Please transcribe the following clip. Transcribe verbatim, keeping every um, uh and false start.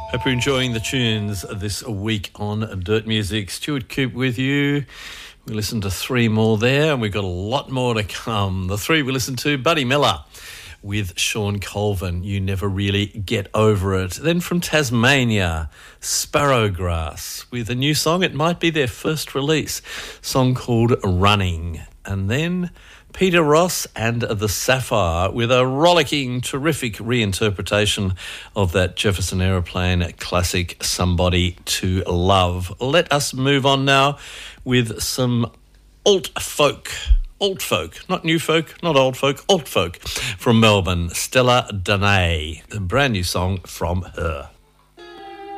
Hope you're enjoying the tunes this week on Dirt Music. Stuart Coop with you. We listened to three more there, and we've got a lot more to come. The three we listened to, Buddy Miller with Sean Colvin, You Never Really Get Over It. Then from Tasmania, Sparrowgrass with a new song. It might be their first release, song called Running. And then Peter Ross and the Sapphire with a rollicking, terrific reinterpretation of that Jefferson Aeroplane classic, Somebody to Love. Let us move on now with some alt folk. Alt folk, not new folk, not old folk, alt folk from Melbourne. Stella Danae, a brand new song from her.